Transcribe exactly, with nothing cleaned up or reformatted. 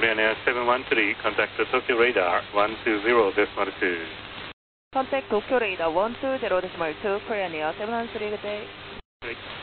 Korean Air seven one three, contact Tokyo Radar one two zero decimal two. Contact Tokyo Radar one two zero decimal two, Korean Air seven one three, good day. Great.